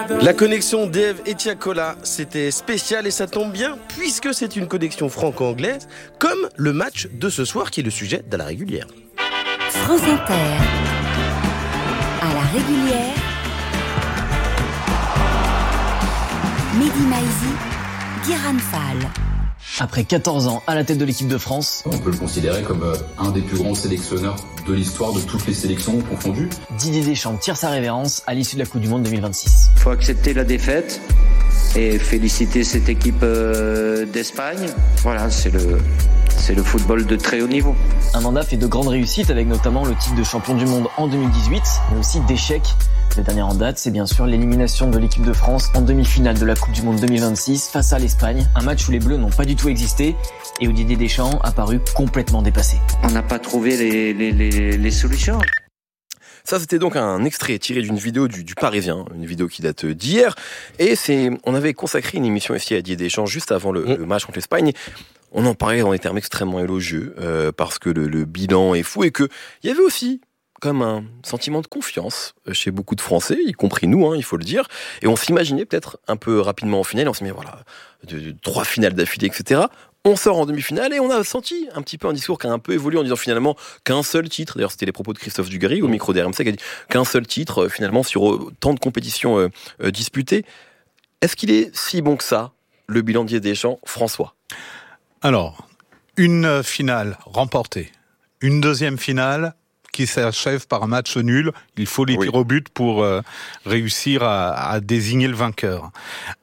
La connexion d'Ève et Tiakola, c'était spécial et ça tombe bien puisque c'est une connexion franco-anglaise comme le match de ce soir qui est le sujet de la régulière. France Inter, à la régulière, Mehdi Maizi, Guiran Fall. Après 14 ans à la tête de l'équipe de France, on peut le considérer comme un des plus grands sélectionneurs de l'histoire de toutes les sélections confondues. Didier Deschamps tire sa révérence à l'issue de la Coupe du Monde 2026. Il faut accepter la défaite et féliciter cette équipe d'Espagne. Voilà, c'est le football de très haut niveau. Un mandat fait de grandes réussites avec notamment le titre de champion du monde en 2018, mais aussi d'échecs. Le dernier en date, c'est bien sûr l'élimination de l'équipe de France en demi-finale de la Coupe du Monde 2026 face à l'Espagne. Un match où les Bleus n'ont pas du tout existé et où Didier Deschamps a paru complètement dépassé. On n'a pas trouvé les solutions. Ça, c'était donc un extrait tiré d'une vidéo du Parisien, une vidéo qui date d'hier. Et on avait consacré une émission ici à Didier Deschamps juste avant le match contre l'Espagne. On en parlait dans des termes extrêmement élogieux parce que le bilan est fou et qu'il y avait aussi comme un sentiment de confiance chez beaucoup de Français, y compris nous, il faut le dire. Et on s'imaginait peut-être un peu rapidement en finale. On s'est dit, voilà, 3 finales d'affilée, etc. On sort en demi-finale et on a senti un petit peu un discours qui a un peu évolué en disant finalement qu'un seul titre, d'ailleurs c'était les propos de Christophe Dugarry au micro d'RMC qui a dit qu'un seul titre finalement sur autant de compétitions disputées. Est-ce qu'il est si bon que ça, le bilan de Didier Deschamps, François ? Alors, une finale remportée, une deuxième finale qui s'achève par un match nul, il faut les tirs au but pour réussir à désigner le vainqueur.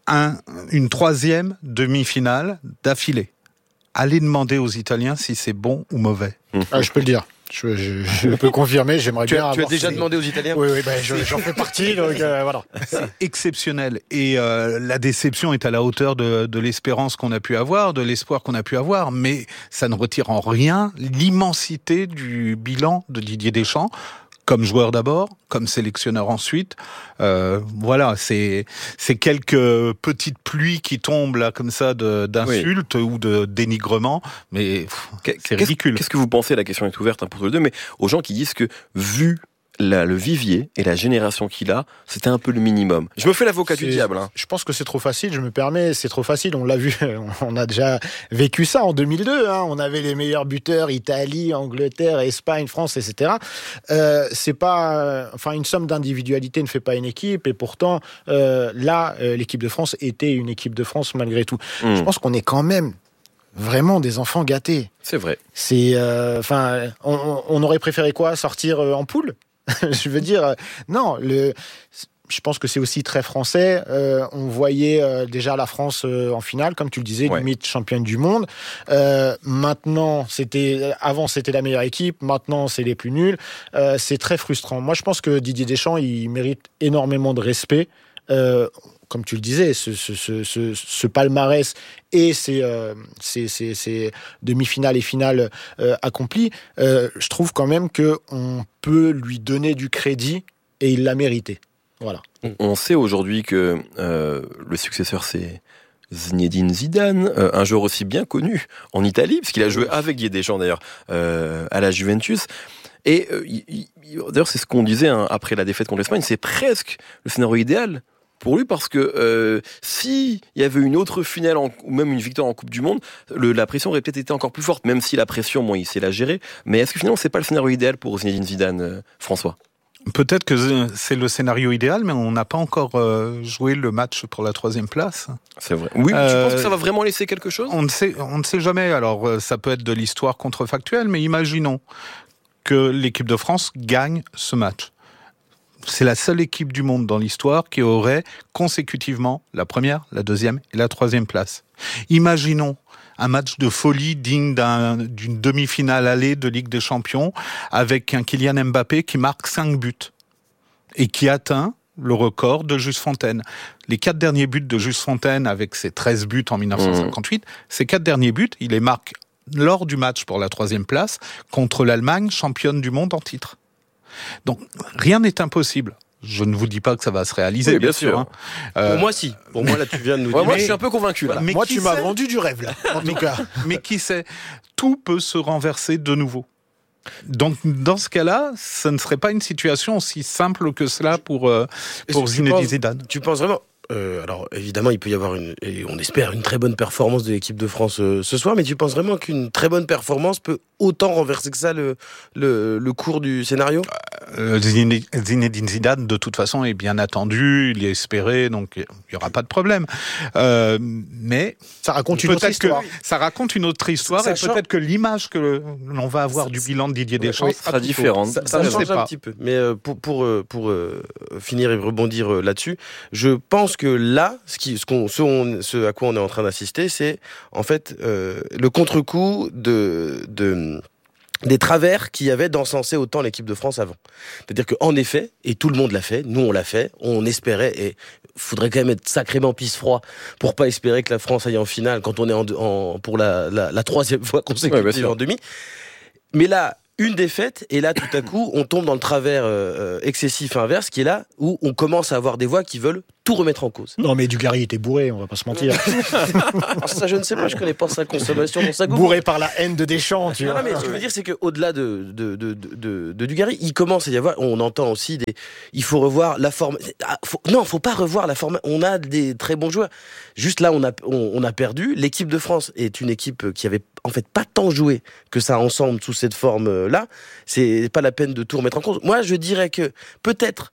Une troisième demi-finale d'affilée. Allez demander aux Italiens si c'est bon ou mauvais. Ah, je peux le dire. Je peux confirmer, j'aimerais bien avoir... Tu as déjà demandé aux Italiens ? Oui, j'en fais partie, donc voilà. C'est exceptionnel. Et la déception est à la hauteur de l'espérance qu'on a pu avoir, de l'espoir qu'on a pu avoir, mais ça ne retire en rien l'immensité du bilan de Didier Deschamps, comme joueur d'abord, comme sélectionneur ensuite. Voilà, c'est quelques petites pluies qui tombent là comme ça d'insultes ou de dénigrement, mais c'est ridicule. Qu'est-ce que vous pensez, la question est ouverte pour tous les deux, mais aux gens qui disent que vu le vivier et la génération qu'il a, c'était un peu le minimum. Je me fais l'avocat du diable. Je pense que c'est trop facile, je me permets, c'est trop facile. On l'a vu, on a déjà vécu ça en 2002. On avait les meilleurs buteurs, Italie, Angleterre, Espagne, France, etc. C'est pas, une somme d'individualité ne fait pas une équipe. Et pourtant, l'équipe de France était une équipe de France malgré tout. Je pense qu'on est quand même vraiment des enfants gâtés. C'est vrai. On aurait préféré quoi ? Sortir en poule ? Je veux dire, non, je pense que c'est aussi très français. On voyait déjà la France en finale, comme tu le disais, limite championne du monde. Maintenant, avant c'était la meilleure équipe, maintenant c'est les plus nuls. C'est très frustrant. Moi, je pense que Didier Deschamps, il mérite énormément de respect. Comme tu le disais, ce palmarès et ces demi-finales et finales accomplies, je trouve quand même qu'on peut lui donner du crédit et il l'a mérité. Voilà. On sait aujourd'hui que le successeur, c'est Zinedine Zidane, un joueur aussi bien connu en Italie, parce qu'il a joué avec Didier Deschamps d'ailleurs à la Juventus. Et d'ailleurs, c'est ce qu'on disait après la défaite contre l'Espagne, c'est presque le scénario idéal pour lui, parce que si il y avait une autre finale ou même une victoire en Coupe du Monde, la pression aurait peut-être été encore plus forte, même si la pression, il sait la gérer. Mais est-ce que finalement, c'est pas le scénario idéal pour Zinedine Zidane, François ? Peut-être que c'est le scénario idéal, mais on n'a pas encore joué le match pour la 3e place. C'est vrai. Oui, tu penses que ça va vraiment laisser quelque chose ? On ne sait jamais. Alors, ça peut être de l'histoire contrefactuelle, mais imaginons que l'équipe de France gagne ce match. C'est la seule équipe du monde dans l'histoire qui aurait consécutivement la 1e, la 2e et la 3e place. Imaginons un match de folie digne d'une demi-finale allée de Ligue des Champions avec un Kylian Mbappé qui marque 5 buts et qui atteint le record de Just Fontaine. Les 4 derniers buts de Just Fontaine avec ses 13 buts en 1958, ces 4 derniers buts, il les marque lors du match pour la 3e place contre l'Allemagne, championne du monde en titre. Donc, rien n'est impossible. Je ne vous dis pas que ça va se réaliser, oui, bien sûr. Pour moi, si. Pour moi, là, tu viens de nous dire. Moi, je suis un peu convaincu. Voilà. Moi, tu m'as vendu du rêve, là. En tout cas. Mais qui sait, tout peut se renverser de nouveau. Donc, dans ce cas-là, ce ne serait pas une situation aussi simple que cela pour Zinedine Zidane. Tu penses vraiment... alors évidemment il peut y avoir et on espère une très bonne performance de l'équipe de France ce soir, mais tu penses vraiment qu'une très bonne performance peut autant renverser que ça le cours du scénario? Zinedine Zidane de toute façon est bien attendu, il est espéré, donc il n'y aura pas de problème. Mais ça raconte une autre histoire. Ça raconte une autre histoire, et peut-être que l'image que l'on va avoir du bilan de Didier Deschamps sera différente. Ça change un petit peu. Mais pour finir et rebondir là-dessus, je pense que là, ce à quoi on est en train d'assister, c'est en fait le contre-coup des travers qu'il y avait d'encenser autant l'équipe de France avant. C'est-à-dire qu'en effet, et tout le monde l'a fait, nous on l'a fait, on espérait, et faudrait quand même être sacrément pisse-froid pour pas espérer que la France aille en finale quand on est pour la troisième fois consécutive en demi. Mais là, une défaite, et là, tout à coup, on tombe dans le travers excessif inverse, qui est là où on commence à avoir des voix qui veulent tout remettre en cause. Non, mais Dugarry était bourré, on va pas se mentir. Ça, je ne sais pas, je connais pas sa consommation dans sa goût. Bourré par la haine de Deschamps, tu vois. Non, mais ce que je veux dire, c'est qu'au-delà de Dugarry, il commence à y avoir, on entend aussi il faut revoir la forme. Faut pas revoir la forme. On a des très bons joueurs. Juste là, on a perdu. L'équipe de France est une équipe qui avait en fait pas tant joué que ça ensemble sous cette forme-là. C'est pas la peine de tout remettre en cause. Moi, je dirais que peut-être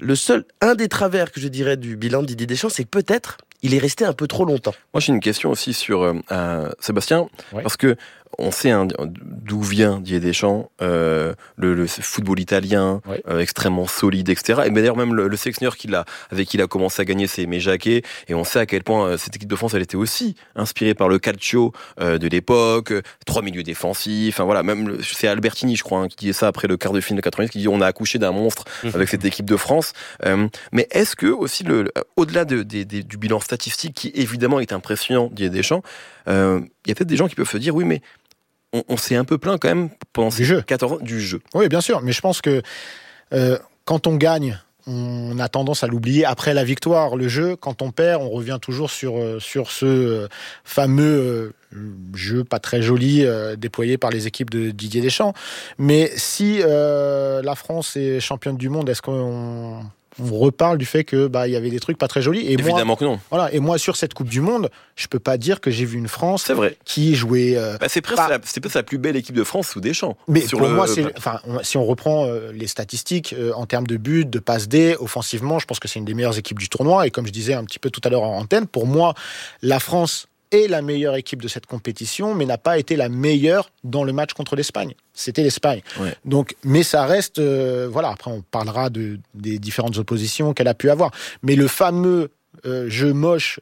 un des travers que je dirais du bilan de Didier Deschamps, c'est que peut-être il est resté un peu trop longtemps. Moi, j'ai une question aussi sur Sébastien, parce que on sait d'où vient Didier Deschamps, le football italien, extrêmement solide, etc. Et d'ailleurs même le sélectionneur avec qui il a commencé à gagner, c'est Aimé Jacquet, et on sait à quel point cette équipe de France, elle était aussi inspirée par le calcio de l'époque, 3 milieux défensifs, enfin voilà, même c'est Albertini, je crois, qui disait ça après le quart de finale de 90, qui dit on a accouché d'un monstre avec cette équipe de France. Mais est-ce que aussi au-delà du bilan statistique qui évidemment est impressionnant, Didier Deschamps, il y a peut-être des gens qui peuvent se dire oui, mais on s'est un peu plaint quand même pendant ces 14 ans du jeu. Oui, bien sûr, mais je pense que quand on gagne, on a tendance à l'oublier après la victoire. Le jeu, quand on perd, on revient toujours sur ce fameux jeu pas très joli déployé par les équipes de Didier Deschamps. Mais si la France est championne du monde, est-ce qu'on reparle du fait que il y avait des trucs pas très jolis? Et évidemment que non. Voilà. Et moi, sur cette Coupe du Monde, je peux pas dire que j'ai vu une France qui jouait. C'est presque la plus belle équipe de France sous Deschamps. Mais pour moi, si on reprend les statistiques en termes de buts, de passes D, offensivement, je pense que c'est une des meilleures équipes du tournoi. Et comme je disais un petit peu tout à l'heure en antenne, pour moi, la France est la meilleure équipe de cette compétition, mais n'a pas été la meilleure dans le match contre l'Espagne. C'était l'Espagne. Ouais. Donc, mais ça reste... après, on parlera des différentes oppositions qu'elle a pu avoir. Mais le fameux jeu moche,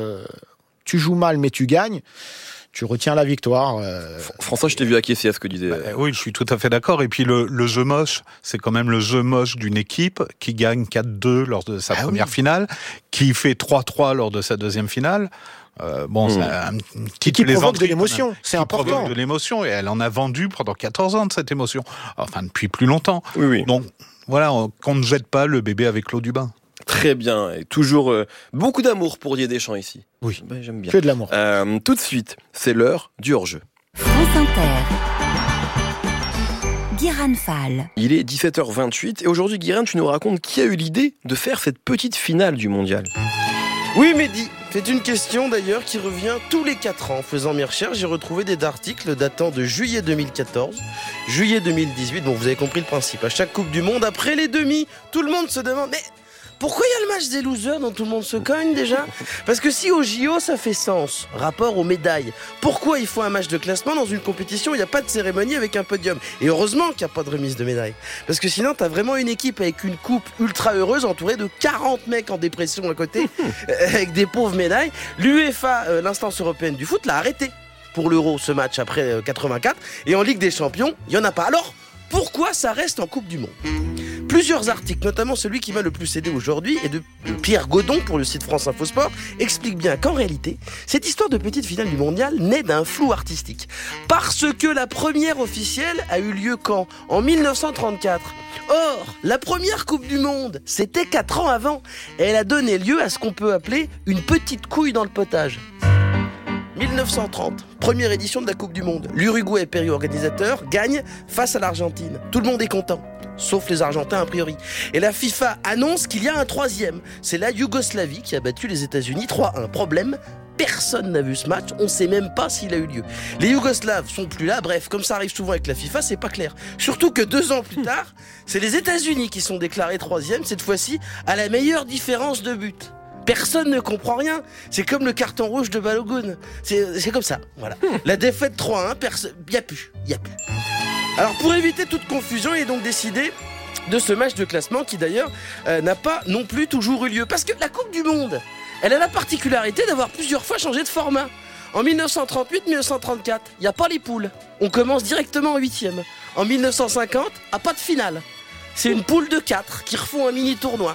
tu joues mal, mais tu gagnes, tu retiens la victoire. François, je t'ai vu acquiescer à ce que disait... oui, je suis tout à fait d'accord. Et puis, le jeu moche, c'est quand même le jeu moche d'une équipe qui gagne 4-2 lors de sa première finale, qui fait 3-3 lors de sa deuxième finale. C'est un petit qui provoque de l'émotion, c'est important. Provoque de l'émotion, et elle en a vendu pendant 14 ans de cette émotion. Enfin, depuis plus longtemps. Oui. Donc, voilà, qu'on ne jette pas le bébé avec l'eau du bain. Très bien, et toujours beaucoup d'amour pour Didier Deschamps ici. Oui, j'aime bien. Que de l'amour. Tout de suite, c'est l'heure du hors-jeu. France Inter. Guérin Fall. Il est 17h28, et aujourd'hui, Guérin, tu nous racontes qui a eu l'idée de faire cette petite finale du mondial. Oui, Mehdi, c'est une question d'ailleurs qui revient tous les 4 ans. En faisant mes recherches, j'ai retrouvé des articles datant de juillet 2014, juillet 2018. Bon, vous avez compris le principe. À chaque Coupe du Monde, après les demi, tout le monde se demande... Mais pourquoi il y a le match des losers dont tout le monde se cogne déjà? Parce que si au JO ça fait sens, rapport aux médailles, pourquoi il faut un match de classement dans une compétition où il n'y a pas de cérémonie avec un podium? Et heureusement qu'il n'y a pas de remise de médailles. Parce que sinon t'as vraiment une équipe avec une coupe ultra heureuse entourée de 40 mecs en dépression à côté, avec des pauvres médailles. L'UEFA, l'instance européenne du foot, l'a arrêté pour l'Euro, ce match après 84. Et en Ligue des Champions, il n'y en a pas. Alors, pourquoi ça reste en Coupe du Monde? Plusieurs articles, notamment celui qui m'a le plus aidé aujourd'hui, et de Pierre Godon pour le site France Info Sport, explique bien qu'en réalité, cette histoire de petite finale du mondial naît d'un flou artistique. Parce que la première officielle a eu lieu quand? En 1934. Or, la première Coupe du Monde, c'était 4 ans avant. Et elle a donné lieu à ce qu'on peut appeler une petite couille dans le potage. 1930, première édition de la Coupe du Monde. L'Uruguay, pays organisateur, gagne face à l'Argentine. Tout le monde est content, sauf les Argentins a priori. Et la FIFA annonce qu'il y a un troisième. C'est la Yougoslavie qui a battu les États-Unis 3-1. Problème, personne n'a vu ce match, on ne sait même pas s'il a eu lieu. Les Yougoslaves sont plus là, bref, comme ça arrive souvent avec la FIFA, c'est pas clair. Surtout que 2 ans plus tard, c'est les États-Unis qui sont déclarés troisième, cette fois-ci à la meilleure différence de but. Personne ne comprend rien. C'est comme le carton rouge de Balogun. C'est comme ça. Voilà. La défaite 3-1, y a plus. Alors pour éviter toute confusion, il est donc décidé de ce match de classement qui d'ailleurs n'a pas non plus toujours eu lieu. Parce que la Coupe du Monde, elle a la particularité d'avoir plusieurs fois changé de format. En 1938, 1934, il n'y a pas les poules. On commence directement en 8e. En 1950, pas de finale. C'est une poule de 4 qui refont un mini-tournoi.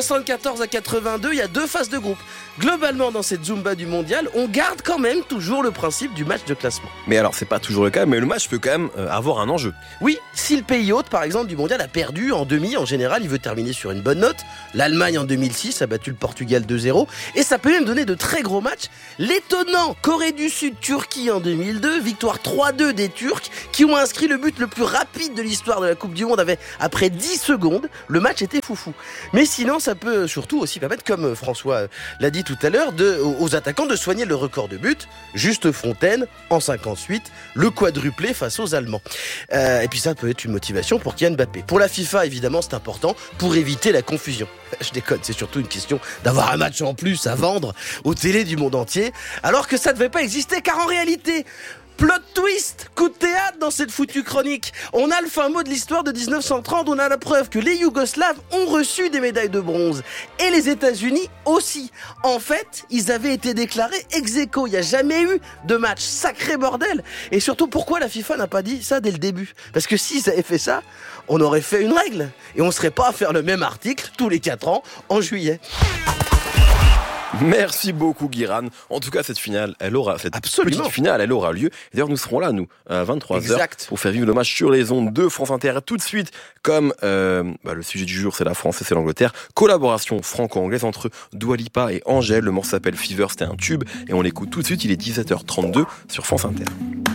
74 à 82, il y a 2 phases de groupe. Globalement, dans cette Zumba du mondial, on garde quand même toujours le principe du match de classement. Mais alors, c'est pas toujours le cas, mais le match peut quand même avoir un enjeu. Oui, si le pays hôte, par exemple, du mondial a perdu en demi, en général, il veut terminer sur une bonne note. L'Allemagne, en 2006, a battu le Portugal 2-0. Et ça peut même donner de très gros matchs. L'étonnant Corée du Sud, Turquie en 2002, victoire 3-2 des Turcs, qui ont inscrit le but le plus rapide de l'histoire de la Coupe du Monde après 10 secondes. Le match était foufou. Mais sinon, ça peut surtout aussi permettre, comme François l'a dit tout à l'heure, aux attaquants de soigner le record de but. Juste Fontaine, en 58, le quadruplé face aux Allemands. Et puis ça peut être une motivation pour Kylian Mbappé. Pour la FIFA, évidemment, c'est important pour éviter la confusion. Je déconne, c'est surtout une question d'avoir un match en plus à vendre aux télés du monde entier, alors que ça ne devait pas exister, car en réalité... Plot twist, coup de théâtre dans cette foutue chronique. On a le fin mot de l'histoire de 1930, on a la preuve que les Yougoslaves ont reçu des médailles de bronze. Et les États-Unis aussi. En fait, ils avaient été déclarés ex-aequo. Il n'y a jamais eu de match. Sacré bordel. Et surtout, pourquoi la FIFA n'a pas dit ça dès le début ? Parce que s'ils avaient fait ça, on aurait fait une règle. Et on ne serait pas à faire le même article tous les 4 ans en juillet. Merci beaucoup Guiran. En tout cas, cette finale, elle aura lieu. Et d'ailleurs, nous serons là, nous, à 23h, pour faire vivre le match sur les ondes de France Inter. Tout de suite, comme le sujet du jour, c'est la France et c'est l'Angleterre. Collaboration franco-anglaise entre Dua Lipa et Angèle. Le morceau s'appelle Fever, c'était un tube. Et on l'écoute tout de suite, il est 17h32 sur France Inter.